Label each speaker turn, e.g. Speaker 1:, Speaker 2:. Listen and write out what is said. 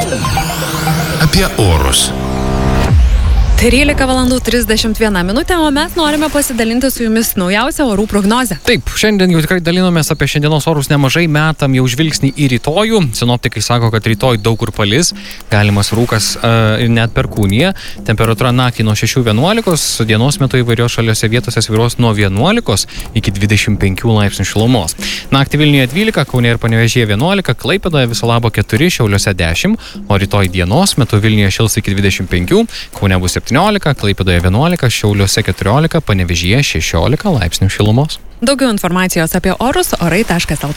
Speaker 1: Apie orus.
Speaker 2: 13:31, o mes norime pasidalinti su jumis naujausią orų prognozę.
Speaker 3: Taip, šiandien jau tikrai dalinomės apie šiandienos orus nemažai, metam jau žvilgsnį į rytojų. Sinoptikai sako, kad rytoj daug kur palis, galimas rūkas net perkūnija. Temperatūra naktį nuo 6-11, dienos metu įvairios šaliose vietose svyruos nuo 11 iki 25 laipsnių šilumos. Naktį Vilniuje 12, Kaune ir Panevėžyje 11, Klaipėdoje viso labo 4, Šiauliuose 10, o rytoj dienos metu Vilniuje šils iki 25, Kaune bus 17, Klaipėdoje 11, Šiauliuose 14, Panevėžyje 16 laipsnių šilumos.
Speaker 2: Daugiau informacijos apie orus orai.lt.